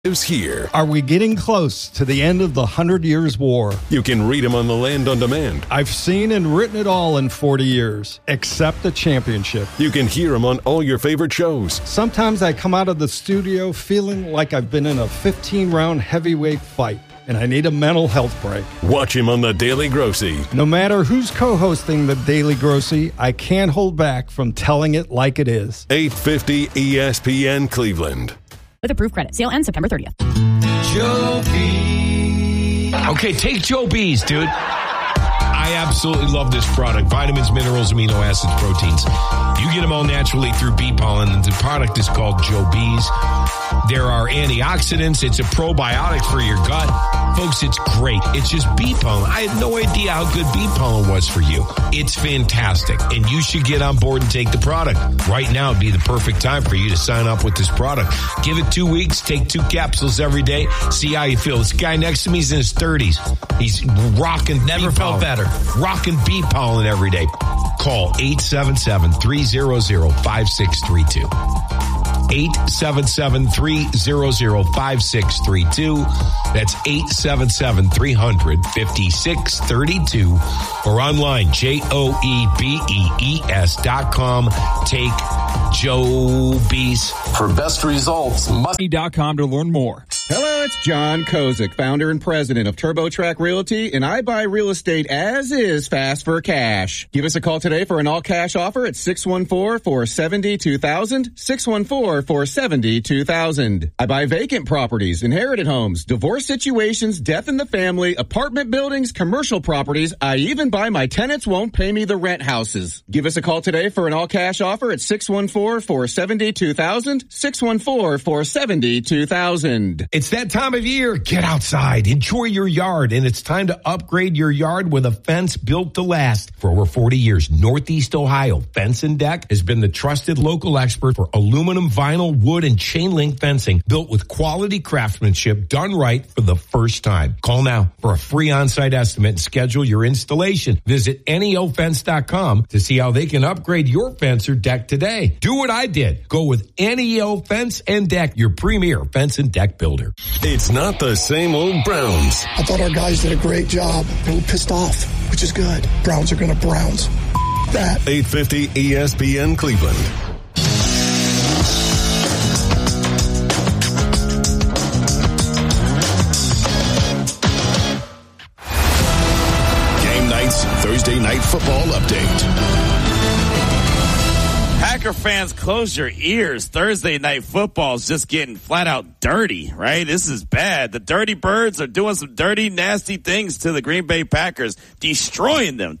Is here. Are we getting close to the end of the 100 Years' War? You can read them on the Land on Demand. I've seen and written it all in 40 years, except the championship. You can hear them on all your favorite shows. Sometimes I come out of the studio feeling like I've been in a 15-round heavyweight fight, and I need a mental health break. Watch him on The Daily Grossy. No matter who's co-hosting The Daily Grossy, I can't hold back from telling it like it is. 850 ESPN Cleveland. With approved credit. Sale ends September 30th. Joe Bees. Okay, take Joe Bees, dude. I absolutely love this product. Vitamins, minerals, amino acids, proteins. You get them all naturally through bee pollen, and the product is called Joe Bees. There are antioxidants. It's a probiotic for your gut. Folks, it's great. It's just bee pollen. I had no idea how good bee pollen was for you. It's fantastic, and you should get on board and take the product. Right now would be the perfect time for you to sign up with this product. Give it 2 weeks. Take 2 capsules every day. See how you feel. This guy next to me is in his 30s. He's rocking Never felt better. Rocking bee pollen every day. Call 877-300-5632. 877-300-5632. That's 877-300-5632. Or online, JOEBEES.com. Take Joe Bees. For best results, must.com to learn more. Hello, it's John Kozik, founder and president of TurboTrack Realty, and I buy real estate as is fast for cash. Give us a call today for an all-cash offer at 614-470-2000, 614-470-2000. I buy vacant properties, inherited homes, divorce situations, death in the family, apartment buildings, commercial properties. I even buy my tenants won't pay me the rent houses. Give us a call today for an all-cash offer at 614-470-2000, 614-470-2000. It's that time of year. Get outside. Enjoy your yard. And it's time to upgrade your yard with a fence built to last. For over 40 years, Northeast Ohio Fence and Deck has been the trusted local expert for aluminum, vinyl, wood, and chain link fencing built with quality craftsmanship done right for the first time. Call now for a free on-site estimate and schedule your installation. Visit NEOFence.com to see how they can upgrade your fence or deck today. Do what I did. Go with NEO Fence and Deck, your premier fence and deck builder. It's not the same old Browns. I thought our guys did a great job. They were pissed off, which is good. Browns are going to Browns. That. 850 ESPN Cleveland. Game Night's Thursday Night Football Update. Packer fans, close your ears. Thursday Night Football is just getting flat out dirty, right? This is bad. The Dirty Birds are doing some dirty, nasty things to the Green Bay Packers, destroying them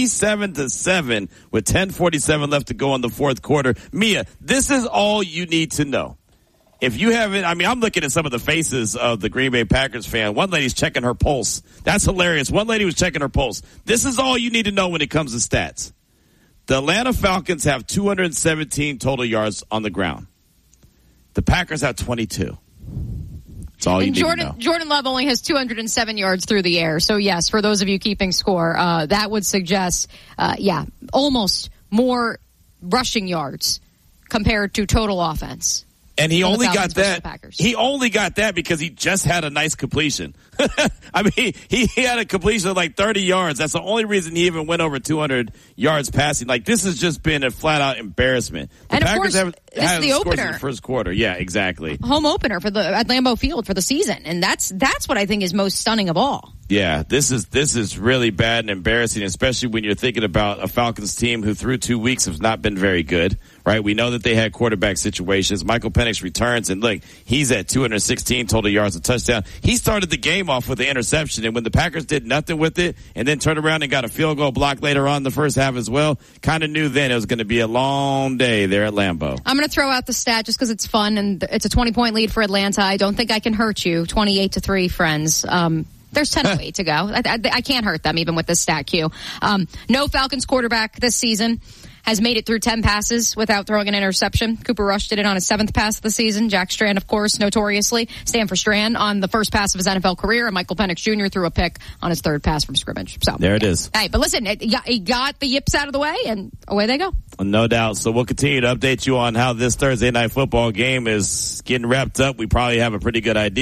27-7 with 10:47 left to go in the fourth quarter. Mia, this is all you need to know. If you haven't, I mean, I'm looking at some of the faces of the Green Bay Packers fan. One lady's checking her pulse. That's hilarious. One lady was checking her pulse. This is all you need to know when it comes to stats. The Atlanta Falcons have 217 total yards on the ground. The Packers have 22. That's all you need to know. Jordan Love only has 207 yards through the air. So, yes, for those of you keeping score, that would suggest, almost more rushing yards compared to total offense. And he only got that. He only got that because he just had a nice completion. I mean, he had a completion of like 30 yards. That's the only reason he even went over 200 yards passing. Like, this has just been a flat out embarrassment. And of course, this is the opener. In the first quarter. Yeah, exactly. Home opener at Lambeau Field for the season. And that's what I think is most stunning of all. Yeah, this is really bad and embarrassing, especially when you're thinking about a Falcons team who through 2 weeks has not been very good, right? We know that they had quarterback situations. Michael Penix returns, and look, he's at 216 total yards, a touchdown. He started the game off with the interception, and when the Packers did nothing with it and then turned around and got a field goal block later on in the first half as well, kind of knew then it was going to be a long day there at Lambeau. I'm going to throw out the stat just because it's fun, and it's a 20-point lead for Atlanta. I don't think I can hurt you. 28-3, friends. There's 10:08 to go. I can't hurt them even with this stat queue. No Falcons quarterback this season has made it through 10 passes without throwing an interception. Cooper Rush did it on his 7th pass of the season. Jack Strand, of course, notoriously. Stanford Strand on the first pass of his NFL career. And Michael Penix Jr. threw a pick on his 3rd pass from scrimmage. So there it is. Hey, but listen, he got the yips out of the way, and away they go. No doubt. So we'll continue to update you on how this Thursday Night Football game is getting wrapped up. We probably have a pretty good idea.